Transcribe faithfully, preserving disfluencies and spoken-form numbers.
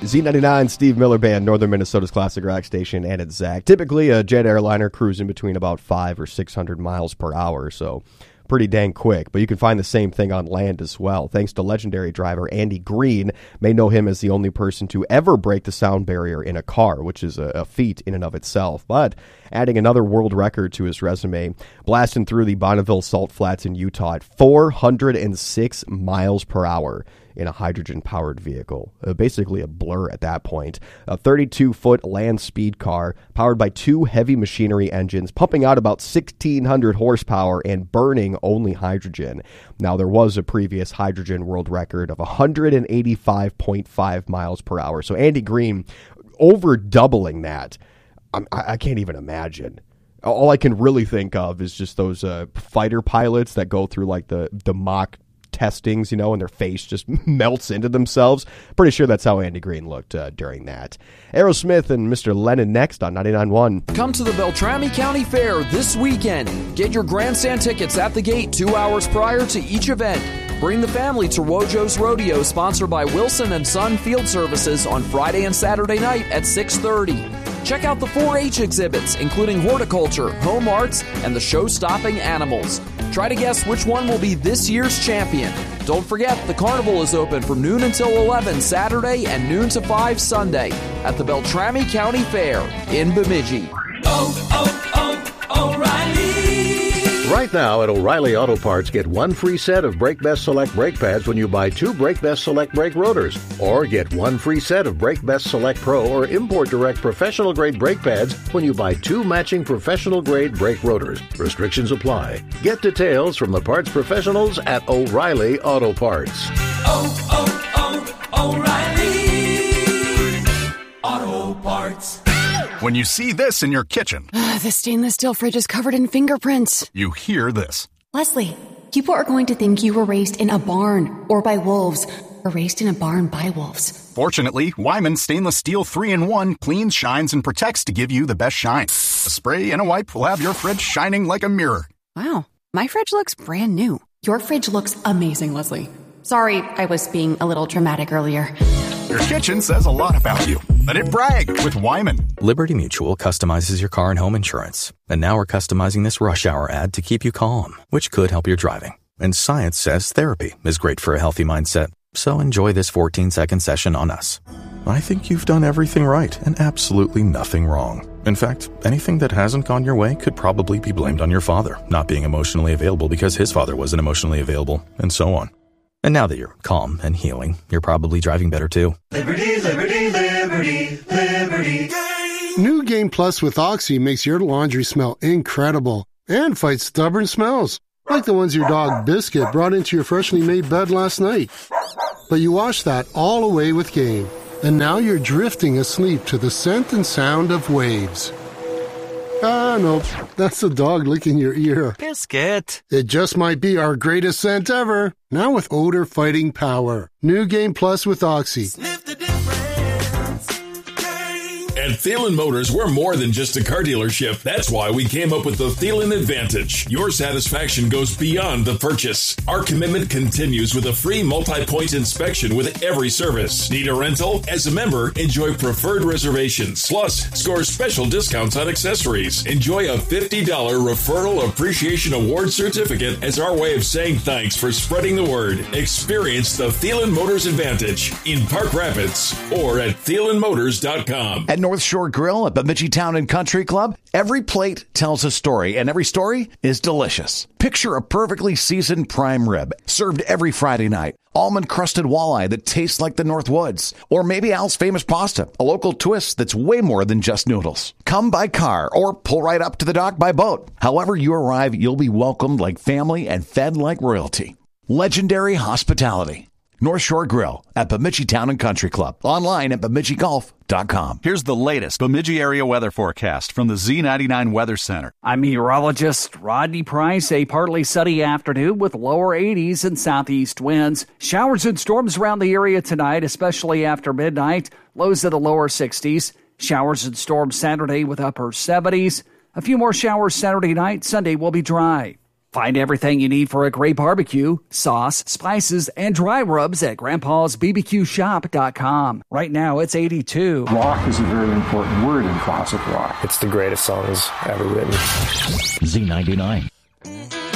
Z ninety-nine, Steve Miller Band, Northern Minnesota's classic rock station, and it's Zach. Typically, a jet airliner cruising between about five or six hundred miles per hour, so pretty dang quick. But you can find the same thing on land as well, thanks to legendary driver Andy Green. May know him as the only person to ever break the sound barrier in a car, which is a, a feat in and of itself. But adding another world record to his resume, blasting through the Bonneville Salt Flats in Utah at four hundred six miles per hour in a hydrogen-powered vehicle. Uh, basically a blur at that point. A thirty-two foot land speed car powered by two heavy machinery engines, pumping out about sixteen hundred horsepower and burning only hydrogen. Now, there was a previous hydrogen world record of one hundred eighty-five point five miles per hour. So Andy Green over doubling that. I'm, I, I can't even imagine. All I can really think of is just those uh, fighter pilots that go through like the, the mock testings, you know, and their face just melts into themselves. Pretty sure that's how Andy Green looked uh, during that. Aerosmith and Mister Lennon next on ninety-nine point one. Come to the Beltrami County Fair this weekend. Get your grandstand tickets at the gate two hours prior to each event. Bring the family to Wojo's Rodeo, sponsored by Wilson and Son Field Services on Friday and Saturday night at six thirty. Check out the four H exhibits, including horticulture, home arts, and the show-stopping animals. Try to guess which one will be this year's champion. Don't forget, the carnival is open from noon until eleven Saturday and noon to five Sunday at the Beltrami County Fair in Bemidji. Oh, oh, oh, O'Reilly! Right now at O'Reilly Auto Parts, get one free set of Brake Best Select brake pads when you buy two Brake Best Select brake rotors. Or get one free set of Brake Best Select Pro or Import Direct professional grade brake pads when you buy two matching professional grade brake rotors. Restrictions apply. Get details from the parts professionals at O'Reilly Auto Parts. Oh, oh, oh, O'Reilly Auto Parts. When you see this in your kitchen, the stainless steel fridge is covered in fingerprints. You hear this. Leslie, people are going to think you were raised in a barn or by wolves, or raised in a barn by wolves. Fortunately, Wyman Stainless Steel three in one cleans, shines, and protects to give you the best shine. A spray and a wipe will have your fridge shining like a mirror. Wow, my fridge looks brand new. Your fridge looks amazing, Leslie. Sorry, I was being a little dramatic earlier. Your kitchen says a lot about you. Let it brag with Wyman. Liberty Mutual customizes your car and home insurance. And now we're customizing this rush hour ad to keep you calm, which could help your driving. And science says therapy is great for a healthy mindset. So enjoy this fourteen second session on us. I think you've done everything right and absolutely nothing wrong. In fact, anything that hasn't gone your way could probably be blamed on your father not being emotionally available because his father wasn't emotionally available, and so on. And now that you're calm and healing, you're probably driving better too. Liberty, liberty, liberty, liberty. New Game Plus with Oxy makes your laundry smell incredible and fights stubborn smells, like the ones your dog Biscuit brought into your freshly made bed last night. But you washed that all away with Game, and now you're drifting asleep to the scent and sound of waves. Ah, no, that's the dog licking your ear. Biscuit. It just might be our greatest scent ever. Now with odor-fighting power. New Game Plus with Oxy. Sniff the difference. At Thielen Motors, we're more than just a car dealership. That's why we came up with the Thielen Advantage. Your satisfaction goes beyond the purchase. Our commitment continues with a free multi-point inspection with every service. Need a rental? As a member, enjoy preferred reservations. Plus, score special discounts on accessories. Enjoy a fifty dollars Referral Appreciation Award certificate as our way of saying thanks for spreading the word. Experience the Thielen Motors Advantage in Park Rapids or at thielen motors dot com. At North Shore Grill at Bemidji Town and Country Club, every plate tells a story, and every story is delicious. Picture a perfectly seasoned prime rib served every Friday night. Almond-crusted walleye that tastes like the North Woods. Or maybe Al's Famous Pasta, a local twist that's way more than just noodles. Come by car or pull right up to the dock by boat. However you arrive, you'll be welcomed like family and fed like royalty. Legendary hospitality. North Shore Grill at Bemidji Town and Country Club. Online at bemidji golf dot com. Here's the latest Bemidji area weather forecast from the Z ninety-nine Weather Center. I'm meteorologist Rodney Price. A partly sunny afternoon with lower eighties and southeast winds. Showers and storms around the area tonight, especially after midnight. Lows in the lower sixties. Showers and storms Saturday with upper seventies. A few more showers Saturday night. Sunday will be dry. Find everything you need for a great barbecue, sauce, spices, and dry rubs at grandpas b b q shop dot com. Right now, it's eighty-two. Rock is a very important word in classic rock. It's the greatest songs ever written. Z ninety-nine.